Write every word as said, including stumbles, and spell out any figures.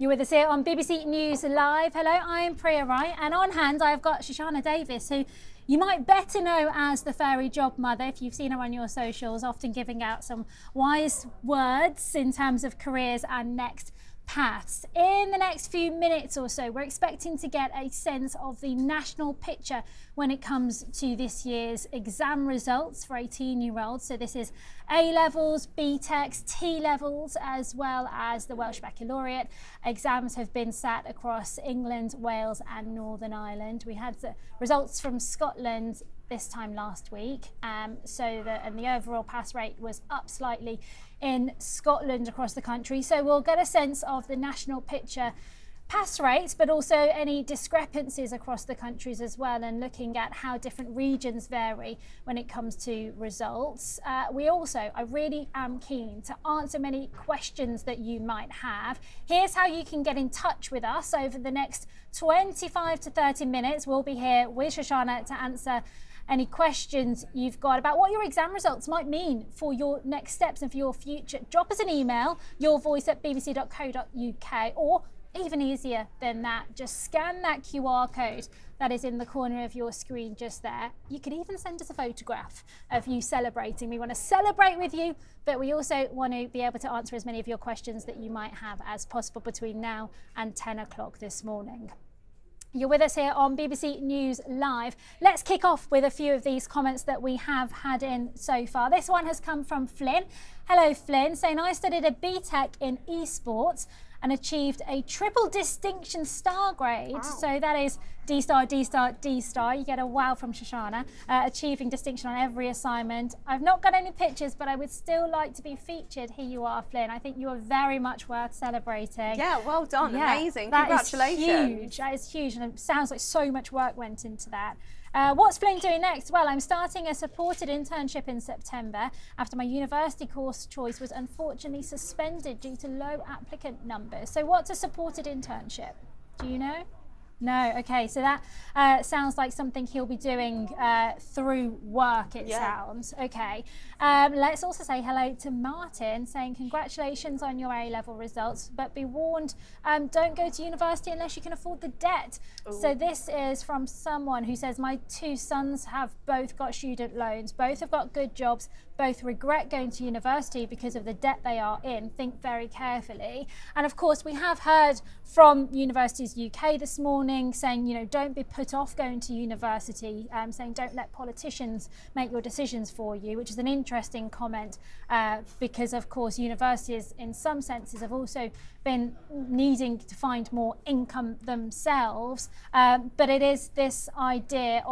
You're with us here on B B C News Live. Hello, I'm Priya Rai, and on hand I've got Shoshana Davis, who you might better know as the fairy job mother if you've seen her on your socials, often giving out some wise words in terms of careers and next paths. In the next few minutes or so, we're expecting to get a sense of the national picture when it comes to this year's exam results for eighteen-year-olds. So this is A-levels, B TECs, T-levels, as well as the Welsh Baccalaureate. Exams have been sat across England, Wales and Northern Ireland. We had the results from Scotland this time last week, um, so the, and the overall pass rate was up slightly in Scotland across the country. So we'll get a sense of the national picture pass rates, but also any discrepancies across the countries as well, and looking at how different regions vary when it comes to results. Uh, we also, I really am keen to answer many questions that you might have. Here's how you can get in touch with us over the next twenty-five to thirty minutes. We'll be here with Shoshana to answer any questions you've got about what your exam results might mean for your next steps and for your future. Drop us an email, your voice at b b c dot co dot u k, or even easier than that, just scan that Q R code that is in the corner of your screen just there. You could even send us a photograph of you celebrating. We want to celebrate with you, but we also want to be able to answer as many of your questions that you might have as possible between now and ten o'clock this morning. You're with us here on B B C News Live. Let's kick off with a few of these comments that we have had in so far. This one has come from Flynn. Hello, Flynn, saying, I studied a B TEC in esports and achieved a triple distinction star grade. Wow. So that is D star, D star, D star. You get a wow from Shoshana, uh, achieving distinction on every assignment. I've not got any pictures, but I would still like to be featured. Here you are, Flynn. I think you are very much worth celebrating. Yeah, well done. Yeah, amazing. That Congratulations. Is huge. That is huge, and it sounds like so much work went into that. Uh, what's Flynn doing next? Well, I'm starting a supported internship in September after my university course choice was unfortunately suspended due to low applicant numbers. So what's a supported internship? Do you know? No, okay, so that uh, sounds like something he'll be doing uh, through work, it yeah. sounds. Okay, um, let's also say hello to Martin, saying congratulations on your A-level results, but be warned, um, don't go to university unless you can afford the debt. Ooh. So this is from someone who says, my two sons have both got student loans, both have got good jobs, both regret going to university because of the debt they are in. Think very carefully. And of course, we have heard from Universities U K this morning saying, you know, don't be put off going to university, um, saying don't let politicians make your decisions for you, which is an interesting comment uh, because, of course, universities in some senses have also been needing to find more income themselves. Um, but it is this idea of